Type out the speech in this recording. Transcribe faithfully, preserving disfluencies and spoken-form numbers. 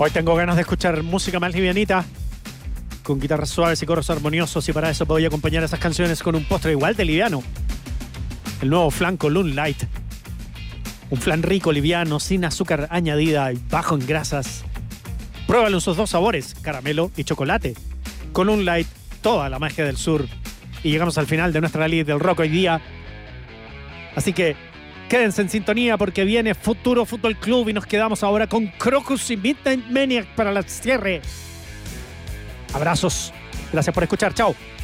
Hoy tengo ganas de escuchar música más livianita, con guitarras suaves y coros armoniosos, y para eso voy a acompañar esas canciones con un postre igual de liviano. El nuevo flan Column Light. Un flan rico, liviano, sin azúcar añadida y bajo en grasas. Pruébalo en sus dos sabores, caramelo y chocolate. Column Light, toda la magia del sur. Y llegamos al final de nuestra lista del rock hoy día. Así que quédense en sintonía porque viene Futuro Fútbol Club y nos quedamos ahora con Crocus y Midnight Maniac para el cierre. Abrazos. Gracias por escuchar. Chao.